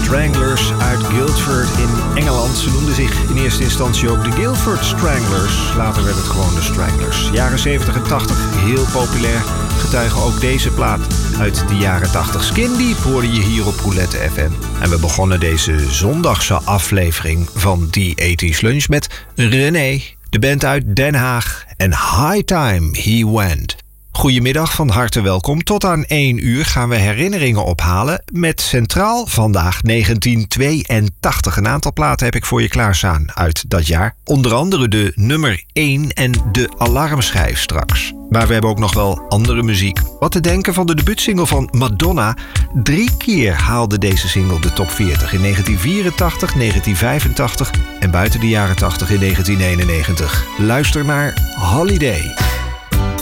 Stranglers uit Guildford in Engeland. Ze noemden zich in eerste instantie ook de Guildford Stranglers. Later werd het gewoon de Stranglers. Jaren 70 en 80, heel populair. Getuigen ook deze plaat uit de jaren 80. Skin Deep hoorde je hier op Roulette FM. En we begonnen deze zondagse aflevering van die 80s Lunch met René, de band uit Den Haag en High Time He Went. Goedemiddag, van harte welkom. Tot aan 1 uur gaan we herinneringen ophalen met centraal vandaag 1982. Een aantal platen heb ik voor je klaarstaan uit dat jaar. Onder andere de nummer 1 en de alarmschijf straks. Maar we hebben ook nog wel andere muziek. Wat te denken van de debuutsingle van Madonna. 3 keer haalde deze single de top 40. In 1984, 1985 en buiten de jaren 80 in 1991. Luister naar Holiday.